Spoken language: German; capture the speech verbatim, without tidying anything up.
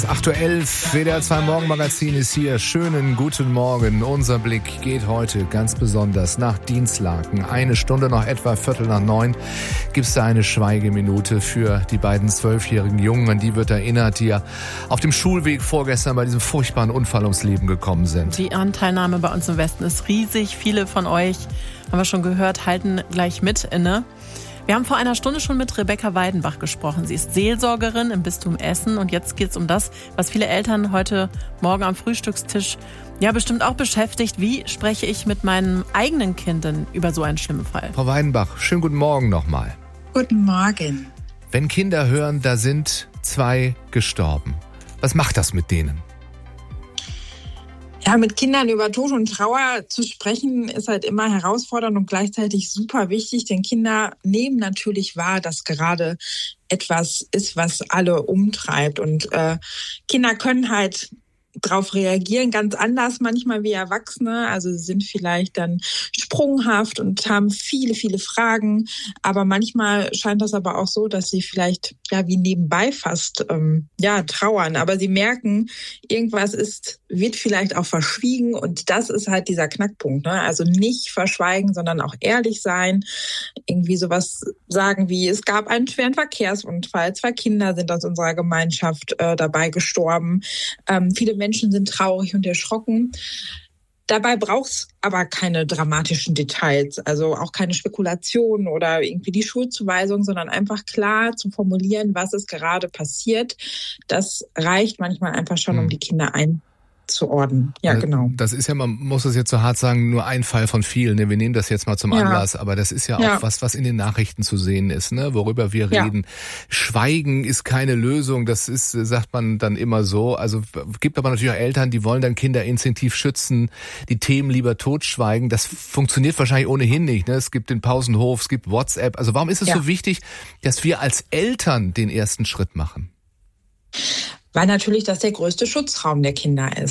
acht Uhr elf, W D R zwei Morgenmagazin ist hier. Schönen guten Morgen. Unser Blick geht heute ganz besonders nach Dinslaken. Eine Stunde noch etwa, Viertel nach neun, gibt es da eine Schweigeminute für die beiden zwölfjährigen Jungen. An die wird erinnert, die ja auf dem Schulweg vorgestern bei diesem furchtbaren Unfall ums Leben gekommen sind. Die Anteilnahme bei uns im Westen ist riesig. Viele von euch, haben wir schon gehört, halten gleich mit inne. Wir haben vor einer Stunde schon mit Rebecca Weidenbach gesprochen. Sie ist Seelsorgerin im Bistum Essen und jetzt geht es um das, was viele Eltern heute Morgen am Frühstückstisch ja bestimmt auch beschäftigt. Wie spreche ich mit meinen eigenen Kindern über so einen schlimmen Fall? Frau Weidenbach, schönen guten Morgen nochmal. Guten Morgen. Wenn Kinder hören, da sind zwei gestorben, was macht das mit denen? Ja, mit Kindern über Tod und Trauer zu sprechen, ist halt immer herausfordernd und gleichzeitig super wichtig, denn Kinder nehmen natürlich wahr, dass gerade etwas ist, was alle umtreibt. Und äh, Kinder können halt darauf reagieren, ganz anders manchmal wie Erwachsene. Also sie sind vielleicht dann sprunghaft und haben viele, viele Fragen. Aber manchmal scheint das aber auch so, dass sie vielleicht ja wie nebenbei fast ähm, ja trauern. Aber sie merken, irgendwas ist, wird vielleicht auch verschwiegen. Und das ist halt dieser Knackpunkt. Ne? Also nicht verschweigen, sondern auch ehrlich sein. Irgendwie sowas sagen wie, es gab einen schweren Verkehrsunfall. Zwei Kinder sind aus unserer Gemeinschaft äh, dabei gestorben. Ähm, viele Menschen Menschen sind traurig und erschrocken. Dabei braucht es aber keine dramatischen Details, also auch keine Spekulationen oder irgendwie die Schuldzuweisung, sondern einfach klar zu formulieren, was ist gerade passiert. Das reicht manchmal einfach schon, um die Kinder einzuordnen. Ja, genau. Das ist ja, man muss es jetzt so hart sagen, nur ein Fall von vielen. Wir nehmen das jetzt mal zum Anlass, ja. aber das ist ja auch ja. was, was in den Nachrichten zu sehen ist, ne? Worüber wir ja. reden. Schweigen ist keine Lösung, das ist, sagt man dann immer so. Also gibt aber natürlich auch Eltern, die wollen dann Kinder instinktiv schützen, die Themen lieber totschweigen. Das funktioniert wahrscheinlich ohnehin nicht, ne? Es gibt den Pausenhof, es gibt WhatsApp. Also warum ist es ja. so wichtig, dass wir als Eltern den ersten Schritt machen? Weil natürlich das der größte Schutzraum der Kinder ist.